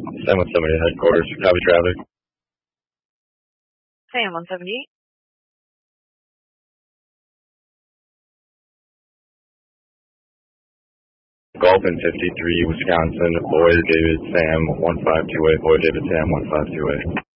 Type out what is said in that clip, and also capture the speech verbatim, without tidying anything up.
Sam one seventy headquarters. Copy traffic. Sam one seventy-eight. Golf in fifty-three, Wisconsin. Boy David Sam one five two eight. Boy David Sam one five two eight.